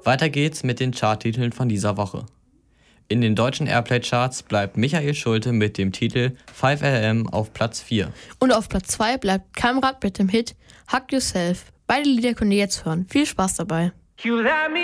Weiter geht's mit den Charttiteln von dieser Woche. In den deutschen Airplay-Charts bleibt Michael Schulte mit dem Titel 5am auf Platz 4. Und auf Platz 2 bleibt Kamrat mit dem Hit Hug Yourself. Beide Lieder könnt ihr jetzt hören. Viel Spaß dabei.